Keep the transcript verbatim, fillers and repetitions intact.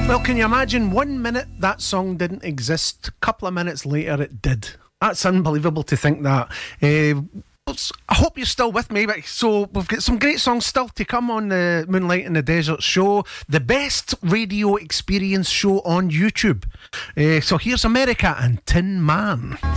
Well, can you imagine? One minute that song didn't exist, a couple of minutes later it did. That's unbelievable to think that. Uh, I hope you're still with me. So we've got some great songs still to come on the Moonlight in the Desert show, the best radio experience show on YouTube. Uh, so here's America and Tin Man.